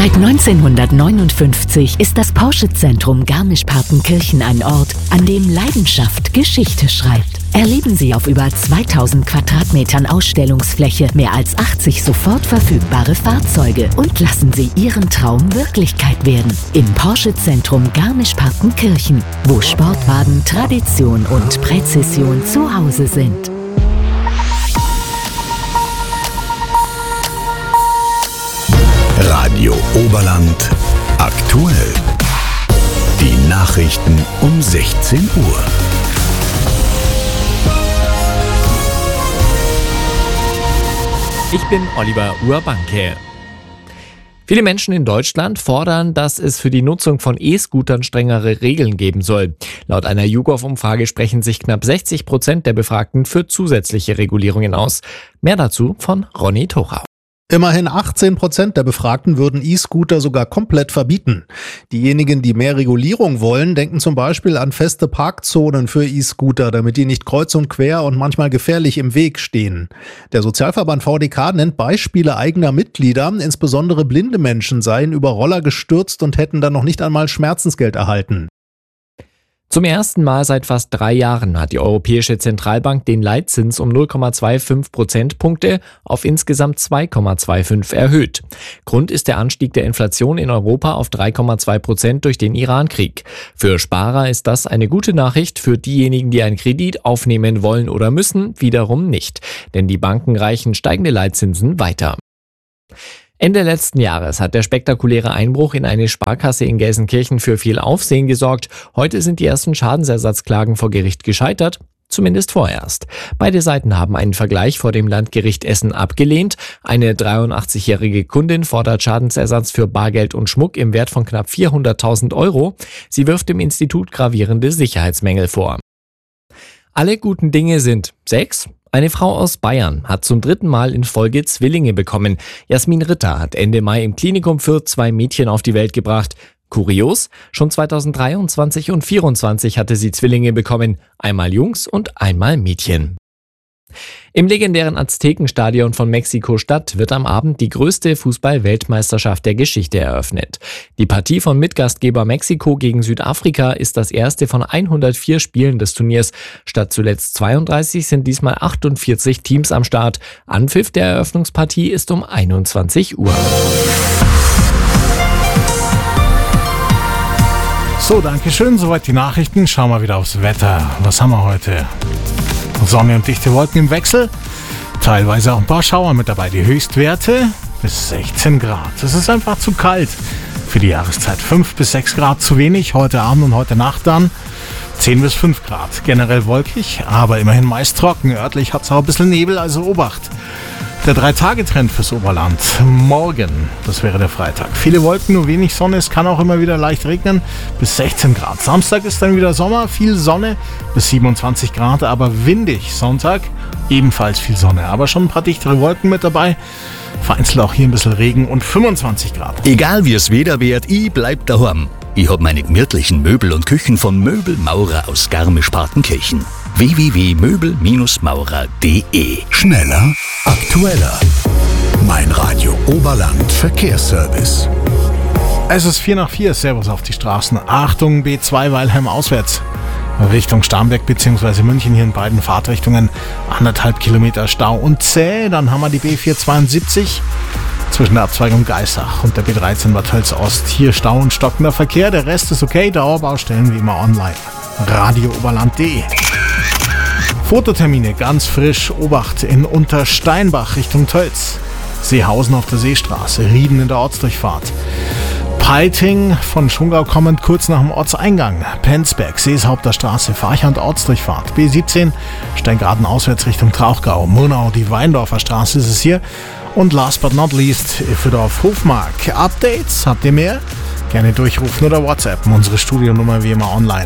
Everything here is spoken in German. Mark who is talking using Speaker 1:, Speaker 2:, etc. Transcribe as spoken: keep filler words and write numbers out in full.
Speaker 1: Seit neunzehnhundertneunundfünfzig ist das Porsche-Zentrum Garmisch-Partenkirchen ein Ort, an dem Leidenschaft Geschichte schreibt. Erleben Sie auf über zweitausend Quadratmetern Ausstellungsfläche mehr als achtzig sofort verfügbare Fahrzeuge und lassen Sie Ihren Traum Wirklichkeit werden. Im Porsche-Zentrum Garmisch-Partenkirchen, wo Sportwagen, Tradition und Präzision zu Hause sind.
Speaker 2: Radio Oberland aktuell. Die Nachrichten um sechzehn Uhr.
Speaker 3: Ich bin Oliver Urbanke. Viele Menschen in Deutschland fordern, dass es für die Nutzung von E-Scootern strengere Regeln geben soll. Laut einer YouGov-Umfrage sprechen sich knapp sechzig Prozent der Befragten für zusätzliche Regulierungen aus. Mehr dazu von Ronny Tochau.
Speaker 4: Immerhin achtzehn Prozent der Befragten würden E-Scooter sogar komplett verbieten. Diejenigen, die mehr Regulierung wollen, denken zum Beispiel an feste Parkzonen für E-Scooter, damit die nicht kreuz und quer und manchmal gefährlich im Weg stehen. Der Sozialverband V D K nennt Beispiele eigener Mitglieder, insbesondere blinde Menschen seien über Roller gestürzt und hätten dann noch nicht einmal Schmerzensgeld erhalten.
Speaker 3: Zum ersten Mal seit fast drei Jahren hat die Europäische Zentralbank den Leitzins um null Komma fünfundzwanzig Prozentpunkte auf insgesamt zwei Komma fünfundzwanzig erhöht. Grund ist der Anstieg der Inflation in Europa auf drei Komma zwei Prozent durch den Iran-Krieg. Für Sparer ist das eine gute Nachricht, für diejenigen, die einen Kredit aufnehmen wollen oder müssen, wiederum nicht. Denn die Banken reichen steigende Leitzinsen weiter. Ende letzten Jahres hat der spektakuläre Einbruch in eine Sparkasse in Gelsenkirchen für viel Aufsehen gesorgt. Heute sind die ersten Schadensersatzklagen vor Gericht gescheitert, zumindest vorerst. Beide Seiten haben einen Vergleich vor dem Landgericht Essen abgelehnt. Eine dreiundachtzigjährige Kundin fordert Schadensersatz für Bargeld und Schmuck im Wert von knapp vierhunderttausend Euro. Sie wirft dem Institut gravierende Sicherheitsmängel vor. Alle guten Dinge sind sechs. Eine Frau aus Bayern hat zum dritten Mal in Folge Zwillinge bekommen. Jasmin Ritter hat Ende Mai im Klinikum Fürth zwei Mädchen auf die Welt gebracht. Kurios, schon zweitausenddreiundzwanzig und zweitausendvierundzwanzig hatte sie Zwillinge bekommen. Einmal Jungs und einmal Mädchen. Im legendären Aztekenstadion von Mexiko-Stadt wird am Abend die größte Fußball-Weltmeisterschaft der Geschichte eröffnet. Die Partie von Mitgastgeber Mexiko gegen Südafrika ist das erste von hundertvier Spielen des Turniers. Statt zuletzt zweiunddreißig sind diesmal achtundvierzig Teams am Start. Anpfiff der Eröffnungspartie ist um einundzwanzig Uhr.
Speaker 5: So, danke schön. Soweit die Nachrichten. Schauen wir wieder aufs Wetter. Was haben wir heute? Sonne und dichte Wolken im Wechsel. Teilweise auch ein paar Schauer mit dabei. Die Höchstwerte bis sechzehn Grad. Es ist einfach zu kalt für die Jahreszeit. fünf bis sechs Grad zu wenig. Heute Abend und heute Nacht dann zehn bis fünf Grad. Generell wolkig, aber immerhin meist trocken. Örtlich hat es auch ein bisschen Nebel, also Obacht. Der Drei-Tage-Trend fürs Oberland. Morgen, das wäre der Freitag. Viele Wolken, nur wenig Sonne. Es kann auch immer wieder leicht regnen. Bis sechzehn Grad. Samstag ist dann wieder Sommer, viel Sonne. Bis siebenundzwanzig Grad, aber windig. Sonntag ebenfalls viel Sonne. Aber schon ein paar dichtere Wolken mit dabei. Vereinzelt auch hier ein bisschen Regen und fünfundzwanzig Grad.
Speaker 2: Egal wie es Wetter wird, ich bleib daheim. Ich hab meine gemütlichen Möbel und Küchen von Möbelmaurer aus Garmisch-Partenkirchen. w w w punkt möbel maurer punkt d e. Schneller, aktueller. Mein Radio Oberland Verkehrsservice.
Speaker 5: Es ist vier nach vier. Servus auf die Straßen. Achtung, B zwei Weilheim auswärts. Richtung Starnberg bzw. München hier in beiden Fahrtrichtungen. Anderthalb Kilometer Stau und zäh. Dann haben wir die B vierhundertzweiundsiebzig zwischen der Abzweigung Geissach und der B dreizehn Bad Tölz Ost. Hier Stau und stockender Verkehr. Der Rest ist okay. Dauerbaustellen wie immer online. radio oberland punkt d e. Fototermine ganz frisch. Obacht in Untersteinbach Richtung Tölz. Seehausen auf der Seestraße. Rieden in der Ortsdurchfahrt. Peiting von Schongau kommend kurz nach dem Ortseingang. Penzberg, Seeshaupter Straße, Farchand Ortsdurchfahrt. B siebzehn, Steingarten auswärts Richtung Trauchgau. Murnau, die Weindorfer Straße ist es hier. Und last but not least, Iffedorf Hofmark. Updates, habt ihr mehr? Gerne durchrufen oder WhatsAppen. Unsere Studionummer wie immer online.